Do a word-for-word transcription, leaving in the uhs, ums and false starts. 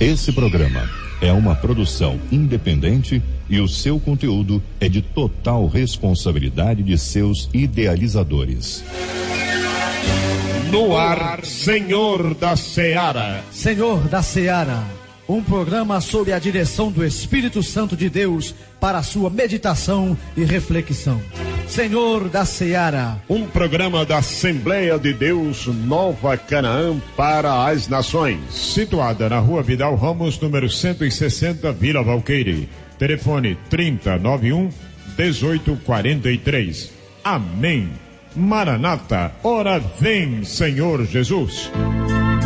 Esse programa é uma produção independente e o seu conteúdo é de total responsabilidade de seus idealizadores. No ar, Senhor da Seara. Senhor da Seara, um programa sob a direção do Espírito Santo de Deus para a sua meditação e reflexão. Senhor da Seara, um programa da Assembleia de Deus Nova Canaã para as Nações. Situada na Rua Vidal Ramos, número cento e sessenta, Vila Valqueire. Telefone trinta, noventa e um, dezoito, quarenta e três. Amém. Maranata, ora vem, Senhor Jesus.